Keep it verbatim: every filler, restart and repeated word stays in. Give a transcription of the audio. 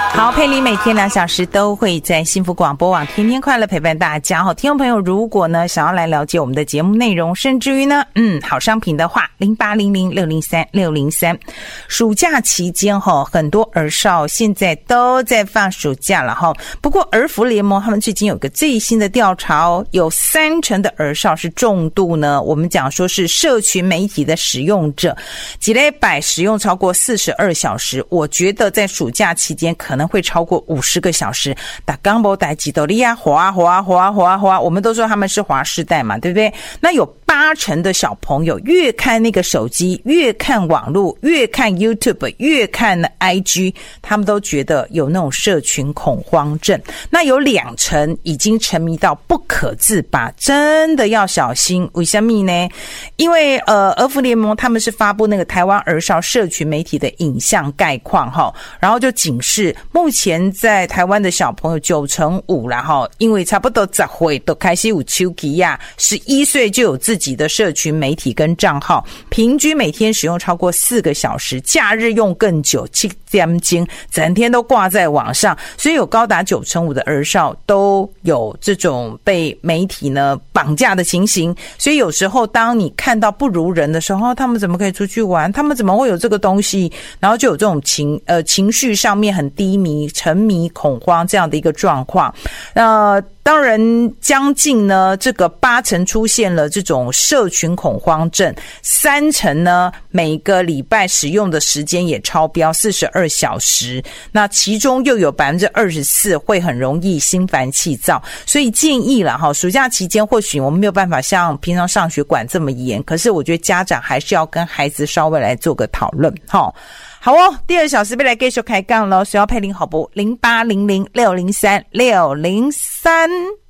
好，佩玲每天两小时都会在幸福广播网天天快乐陪伴大家。好，听众朋友，如果呢想要来了解我们的节目内容，甚至于呢，嗯，好商品的话，零八零零六零三六零三。暑假期间哈，很多儿少现在都在放暑假了哈。不过儿福联盟他们最近有个最新的调查哦，有三成的儿少是重度呢，我们讲说是社群媒体的使用者，几礼拜使用超过四十二小时。我觉得在暑假期间可能会超过五十个小时，打刚不打几斗利亚滑滑滑滑滑，我们都说他们是滑世代嘛，对不对？那有八成的小朋友越看那个手机，越看网络，越看 YouTube， 越看 I G， 他们都觉得有那种社群恐慌症。那有两成已经沉迷到不可自拔，真的要小心。为什么呢？因为呃，儿福联盟他们是发布那个台湾儿少社群媒体的影像概况哈，然后就警示目前在台湾的小朋友九成五啦哈，因为差不多十岁都开始有手机呀，十一岁就有自己的社群媒体跟账号，平均每天使用超过四个小时，假日用更久，七点钟整天都挂在网上，所以有高达九成五的儿少都有这种被媒体呢绑架的情形。所以有时候当你看到不如人的时候，他们怎么可以出去玩？他们怎么会有这个东西？然后就有这种情呃情绪上面很低迷、沉迷、恐慌这样的一个状况。呃，当然将近呢这个八成出现了这种社群恐慌症，三成呢每个礼拜使用的时间也超标四十二小时，那其中又有 百分之二十四 会很容易心烦气躁。所以建议啦齁，暑假期间或许我们没有办法像平常上学管这么严，可是我觉得家长还是要跟孩子稍微来做个讨论齁。好哦，第二小时要来继续开讲咯，需要配零好不零八零零六零三六零三。